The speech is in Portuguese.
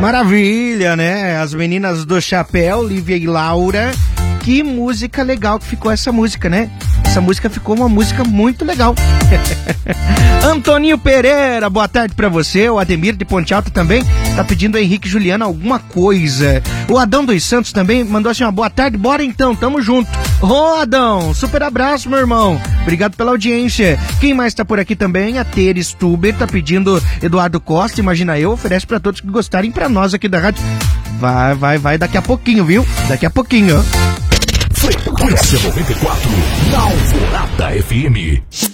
Maravilha, né? As meninas do chapéu, Lívia e Laura. Que música legal que ficou essa música, né? Essa música ficou uma música muito legal. Antoninho Pereira, boa tarde pra você. O Ademir de Ponte Alta também tá pedindo a Henrique e Juliana alguma coisa. O Adão dos Santos também mandou assim, uma boa tarde, bora então, tamo junto. Ô Adão, super abraço, meu irmão. Obrigado pela audiência. Quem mais tá por aqui também? A Teres Tuber tá pedindo Eduardo Costa, imagina eu, oferece pra todos que gostarem, pra nós aqui da rádio. Vai, daqui a pouquinho, viu? Daqui a pouquinho. Frequência 94, na Alvorada FM.